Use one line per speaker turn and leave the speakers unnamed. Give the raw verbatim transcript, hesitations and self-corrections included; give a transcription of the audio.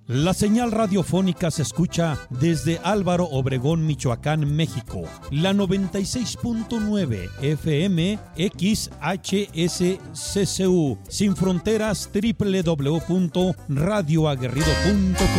La señal radiofónica se escucha desde Álvaro Obregón, Michoacán, México. La noventa y seis punto nueve F M X H S C C U. Sin fronteras, doble u doble u doble u punto radio aguerrido punto com.